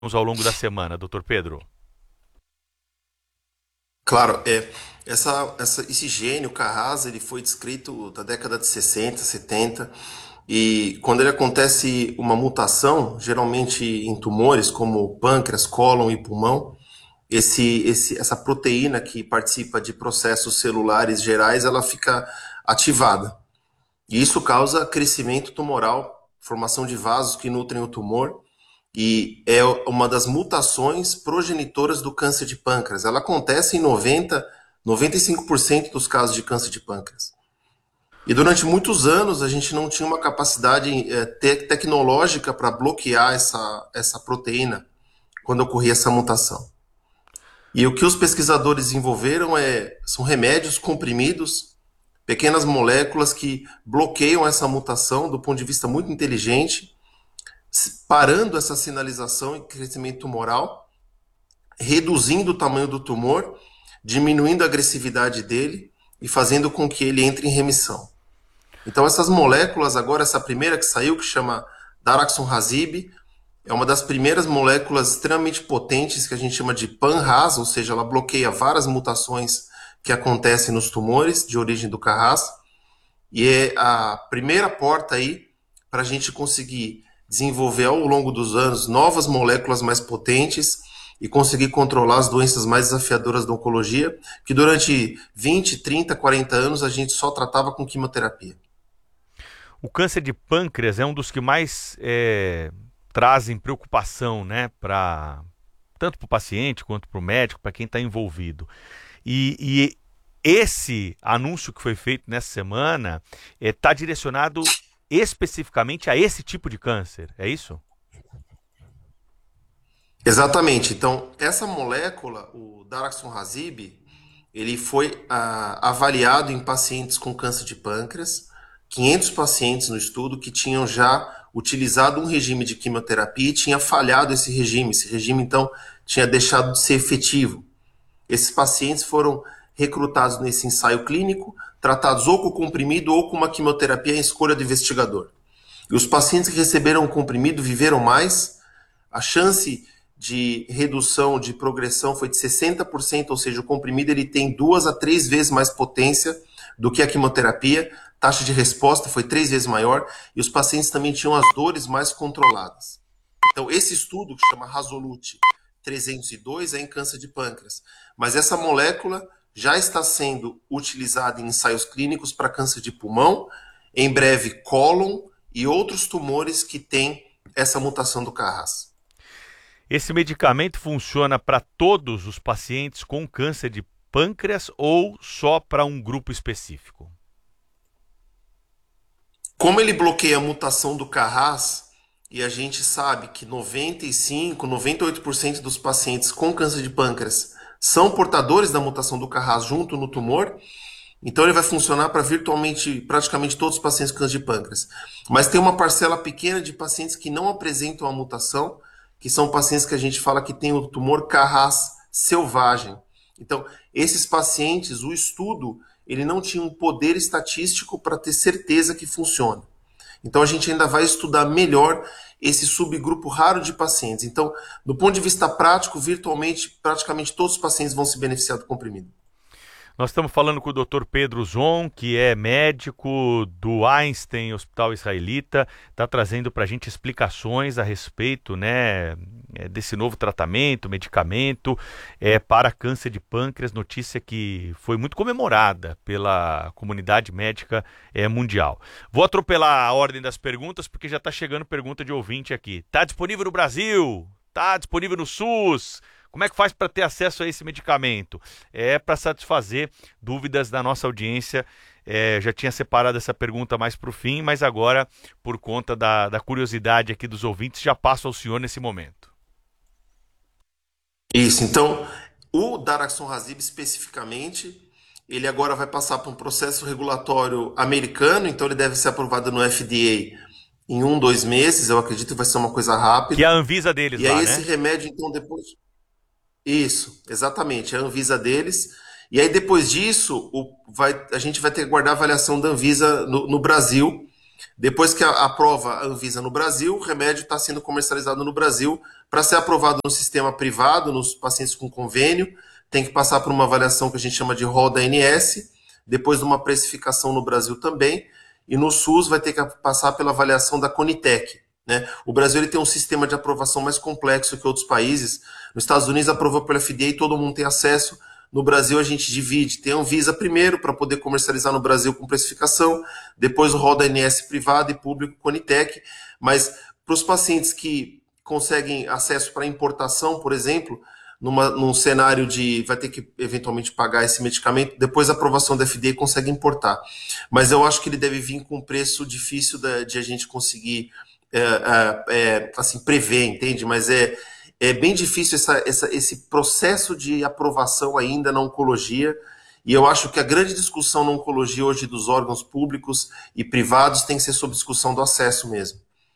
ao longo da semana, doutor Pedro? Claro, esse gene, o Carrasa, ele foi descrito da década de 60, 70, e quando ele acontece uma mutação, geralmente em tumores como pâncreas, cólon e pulmão, essa proteína que participa de processos celulares gerais, ela fica ativada. E isso causa crescimento tumoral, formação de vasos que nutrem o tumor, e é uma das mutações progenitoras do câncer de pâncreas. Ela acontece em 95% dos casos de câncer de pâncreas. E durante muitos anos a gente não tinha uma capacidade tecnológica para bloquear essa proteína quando ocorria essa mutação. E o que os pesquisadores desenvolveram são remédios comprimidos, pequenas moléculas que bloqueiam essa mutação do ponto de vista muito inteligente, parando essa sinalização e crescimento tumoral, reduzindo o tamanho do tumor, diminuindo a agressividade dele e fazendo com que ele entre em remissão. Então essas moléculas, agora essa primeira que saiu, que chama daraxonrasib, é uma das primeiras moléculas extremamente potentes que a gente chama de pan-RAS, ou seja, ela bloqueia várias mutações que acontecem nos tumores de origem do Carras, e é a primeira porta aí para a gente conseguir desenvolver ao longo dos anos novas moléculas mais potentes e conseguir controlar as doenças mais desafiadoras da oncologia, que durante 20, 30, 40 anos a gente só tratava com quimioterapia. O câncer de pâncreas é um dos que mais trazem preocupação, né, tanto para o paciente quanto para o médico, para quem está envolvido. E esse anúncio que foi feito nessa semana está direcionado especificamente a esse tipo de câncer, é isso? Exatamente. Então, essa molécula, o daraxonrasib, ele foi avaliado em pacientes com câncer de pâncreas, 500 pacientes no estudo que tinham já utilizado um regime de quimioterapia e tinha falhado esse regime. Esse regime, então, tinha deixado de ser efetivo. Esses pacientes foram recrutados nesse ensaio clínico, tratados ou com comprimido ou com uma quimioterapia em escolha do investigador. E os pacientes que receberam o comprimido viveram mais, a chance de redução de progressão foi de 60%, ou seja, o comprimido ele tem 2 a 3 vezes mais potência do que a quimioterapia, taxa de resposta foi 3 vezes maior, e os pacientes também tinham as dores mais controladas. Então, esse estudo, que chama Resolute 302, é em câncer de pâncreas, mas essa molécula já está sendo utilizada em ensaios clínicos para câncer de pulmão, em breve cólon e outros tumores que têm essa mutação do Carras. Esse medicamento funciona para todos os pacientes com câncer de pâncreas ou só para um grupo específico? Como ele bloqueia a mutação do Carras, e a gente sabe que 95, 98% dos pacientes com câncer de pâncreas são portadores da mutação do Carras junto no tumor, então ele vai funcionar para virtualmente, praticamente todos os pacientes com câncer de pâncreas. Mas tem uma parcela pequena de pacientes que não apresentam a mutação, que são pacientes que a gente fala que tem o tumor Carras selvagem. Então, esses pacientes, o estudo, ele não tinha um poder estatístico para ter certeza que funciona. Então, a gente ainda vai estudar melhor esse subgrupo raro de pacientes. Então, do ponto de vista prático, virtualmente, praticamente todos os pacientes vão se beneficiar do comprimido. Nós estamos falando com o Dr. Pedro Zon, que é médico do Einstein Hospital Israelita, está trazendo para a gente explicações a respeito, né, desse novo tratamento, medicamento para câncer de pâncreas, notícia que foi muito comemorada pela comunidade médica mundial. Vou atropelar a ordem das perguntas, porque já está chegando pergunta de ouvinte aqui. Está disponível no Brasil? Está disponível no SUS? Como é que faz para ter acesso a esse medicamento? É para satisfazer dúvidas da nossa audiência. Já tinha separado essa pergunta mais para o fim, mas agora, por conta da curiosidade aqui dos ouvintes, já passo ao senhor nesse momento. Isso, então, o daraxonrasib especificamente, ele agora vai passar por um processo regulatório americano, então ele deve ser aprovado no FDA em 2 meses, eu acredito que vai ser uma coisa Que é a rápida. Anvisa deles E aí lá, esse né? remédio, então, depois... Isso, exatamente, é a Anvisa deles. E aí depois disso, a gente vai ter que guardar a avaliação da Anvisa no Brasil, Depois que aprova a Anvisa no Brasil, o remédio está sendo comercializado no Brasil. Para ser aprovado no sistema privado, nos pacientes com convênio, tem que passar por uma avaliação que a gente chama de RODA-NS, depois de uma precificação no Brasil também, e no SUS vai ter que passar pela avaliação da Conitec. Né? O Brasil ele tem um sistema de aprovação mais complexo que outros países. Nos Estados Unidos aprovou pela FDA e todo mundo tem acesso. No Brasil a gente divide, tem a Anvisa primeiro para poder comercializar no Brasil com precificação, depois o RODA-NS privado e público Conitec, mas para os pacientes que conseguem acesso para importação, por exemplo, num cenário de vai ter que eventualmente pagar esse medicamento, depois a aprovação da FDA consegue importar. Mas eu acho que ele deve vir com um preço difícil de a gente conseguir assim, prever, entende? Mas é bem difícil esse processo de aprovação ainda na oncologia, e eu acho que a grande discussão na oncologia hoje dos órgãos públicos e privados tem que ser sobre discussão do acesso mesmo.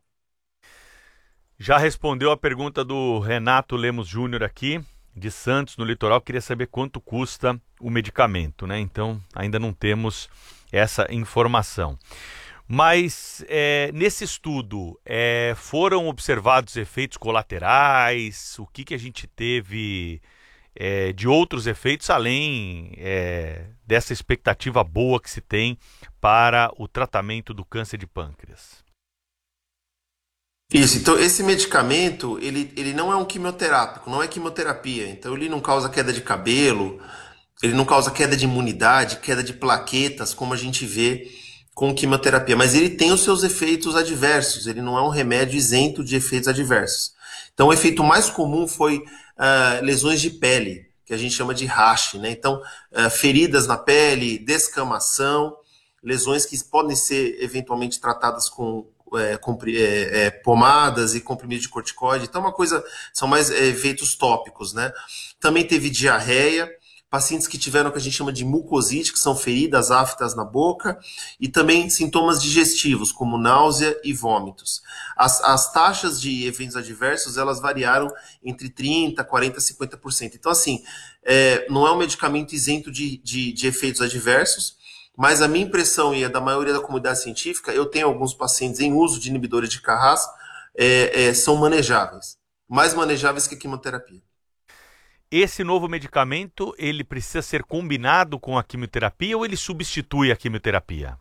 Já respondeu a pergunta do Renato Lemos Júnior aqui, de Santos, no litoral. Queria saber quanto custa o medicamento, né? Então, ainda não temos essa informação. Mas nesse estudo foram observados efeitos colaterais? O que a gente teve de outros efeitos, além dessa expectativa boa que se tem para o tratamento do câncer de pâncreas? Isso, então esse medicamento, ele não é um quimioterápico, não é quimioterapia, então ele não causa queda de cabelo, ele não causa queda de imunidade, queda de plaquetas, como a gente vê com quimioterapia, mas ele tem os seus efeitos adversos, ele não é um remédio isento de efeitos adversos. Então o efeito mais comum foi lesões de pele, que a gente chama de rash, né? Então feridas na pele, descamação, lesões que podem ser eventualmente tratadas com pomadas e comprimidos de corticoide. Então são mais efeitos tópicos, né? Também teve diarreia, pacientes que tiveram o que a gente chama de mucosite, que são feridas aftas na boca, e também sintomas digestivos, como náusea e vômitos. As taxas de eventos adversos, elas variaram entre 30%, 40%, 50%. Então, assim, não é um medicamento isento de efeitos adversos, mas a minha impressão e a da maioria da comunidade científica, eu tenho alguns pacientes em uso de inibidores de Carras, são manejáveis, mais manejáveis que a quimioterapia. Esse novo medicamento, ele precisa ser combinado com a quimioterapia ou ele substitui a quimioterapia?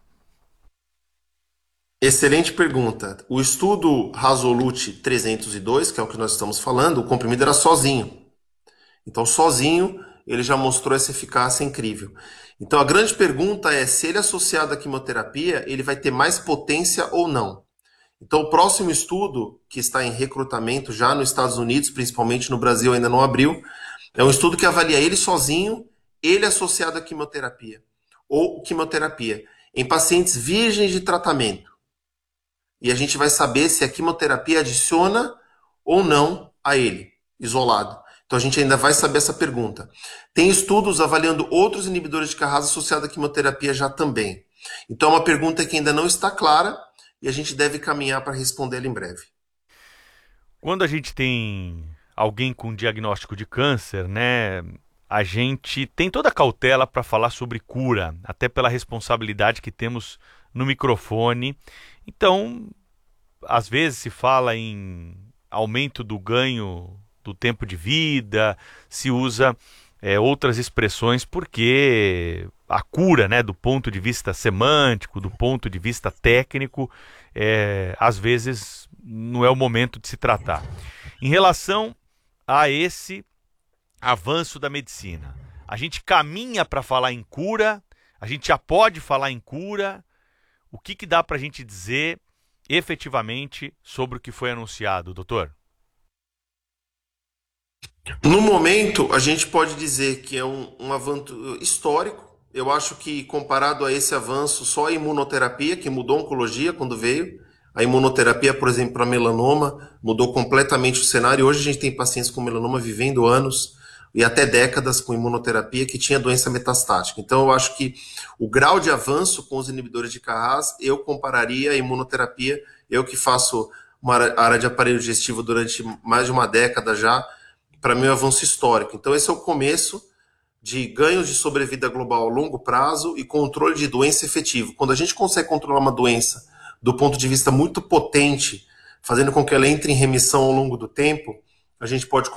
Excelente pergunta. O estudo Resolute 302, que é o que nós estamos falando, o comprimido era sozinho. Então, sozinho, ele já mostrou essa eficácia incrível. Então, a grande pergunta é se ele é associado à quimioterapia, ele vai ter mais potência ou não. Então, o próximo estudo, que está em recrutamento já nos Estados Unidos, principalmente no Brasil ainda não abriu, é um estudo que avalia ele sozinho, ele associado à quimioterapia, ou quimioterapia, em pacientes virgens de tratamento. E a gente vai saber se a quimioterapia adiciona ou não a ele, isolado. Então a gente ainda vai saber essa pergunta. Tem estudos avaliando outros inibidores de Carras associados à quimioterapia já também. Então é uma pergunta que ainda não está clara e a gente deve caminhar para respondê-la em breve. Quando a gente tem alguém com diagnóstico de câncer, né, a gente tem toda a cautela para falar sobre cura, até pela responsabilidade que temos no microfone. Então, às vezes se fala em aumento do ganho do tempo de vida, se usa outras expressões, porque a cura, né, do ponto de vista semântico, do ponto de vista técnico, às vezes não é o momento de se tratar. Em relação a esse avanço da medicina, a gente caminha para falar em cura, a gente já pode falar em cura. O que dá para a gente dizer efetivamente sobre o que foi anunciado, doutor? No momento, a gente pode dizer que é um avanço histórico. Eu acho que, comparado a esse avanço, só a imunoterapia, que mudou a oncologia quando veio, a imunoterapia, por exemplo, para melanoma, mudou completamente o cenário. Hoje a gente tem pacientes com melanoma vivendo anos e até décadas com imunoterapia que tinha doença metastática. Então, eu acho que o grau de avanço com os inibidores de Carras, eu compararia a imunoterapia, eu que faço uma área de aparelho digestivo durante mais de uma década já, para mim é um avanço histórico. Então, esse é o começo de ganhos de sobrevida global a longo prazo e controle de doença efetivo. Quando a gente consegue controlar uma doença do ponto de vista muito potente, fazendo com que ela entre em remissão ao longo do tempo, a gente pode